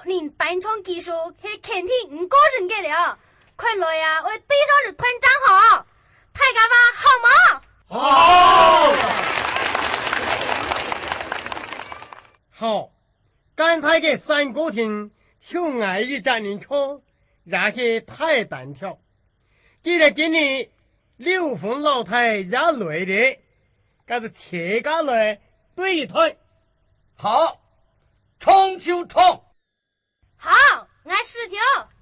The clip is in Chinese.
您单场技术是肯定5个人给了，快来呀！我对上是团长好，大家吧好吗？ 好，刚才给3个厅就爱一站人车，那些太单调。既然给你刘峰老太压累的，该是切下来对一台。 好，冲就冲。 好，俺10条。